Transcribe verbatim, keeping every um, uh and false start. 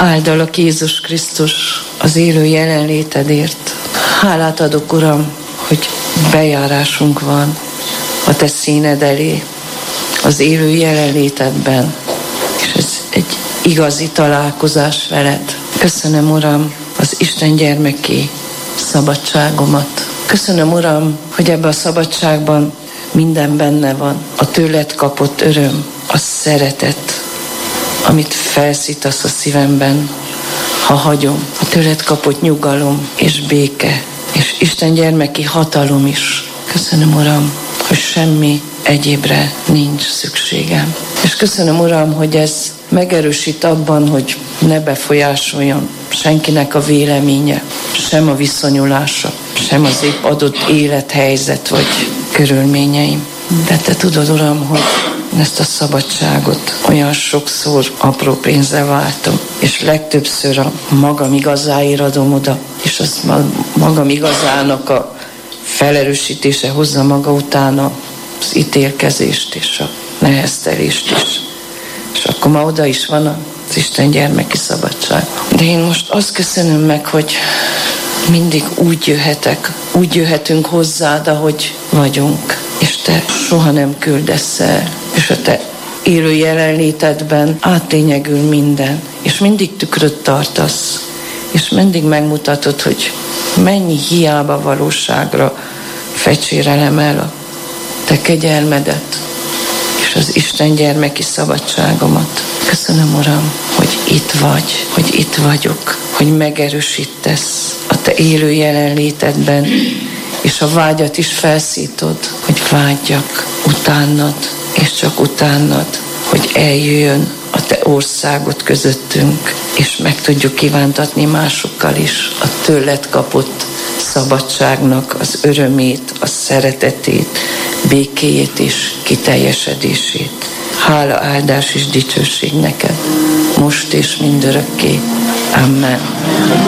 Áldalak Jézus Krisztus az élő jelenlétedért. Hálát adok, Uram, hogy bejárásunk van a Te színed elé, az élő jelenlétedben, és ez egy igazi találkozás veled. Köszönöm, Uram, az Isten gyermeki szabadságomat. Köszönöm, Uram, hogy ebben a szabadságban minden benne van. A tőled kapott öröm, a szeretet, amit felszítasz a szívemben, ha hagyom. A tőled kapott nyugalom és béke, és Isten gyermeki hatalom is. Köszönöm, Uram, hogy semmi egyébre nincs szükségem. És köszönöm, Uram, hogy ez megerősít abban, hogy ne befolyásoljon senkinek a véleménye, sem a viszonyulása, sem az épp adott élethelyzet vagy körülményeim. De Te tudod, Uram, hogy ezt a szabadságot olyan sokszor apró pénzre váltom, és legtöbbször a magam igazáért adom oda, és az magam igazának a felerősítése hozza maga utána az ítélkezést és a neheztelést is. És akkor ma oda is van az Isten gyermeki szabadság. De én most azt köszönöm meg, hogy mindig úgy jöhetek, úgy jöhetünk hozzád, ahogy vagyunk. És Te soha nem küldesz el. És a Te élő jelenlétedben átlényegül minden. És mindig tükröt tartasz. És mindig megmutatod, hogy mennyi hiába valóságra fecsérelem el a Te kegyelmedet és az Isten gyermeki szabadságomat. Köszönöm, Uram, hogy itt vagy, hogy itt vagyok, hogy megerősítesz a Te élő jelenlétedben, és a vágyat is felszítod, hogy vágyjak utánad, és csak utánad, hogy eljöjjön a Te országod közöttünk, és meg tudjuk kívántatni másokkal is a tőled kapott szabadságnak az örömét, a szeretetét, békéjét és kiteljesedését. Hála, áldás és dicsőség neked, most és mindörökké. Amen.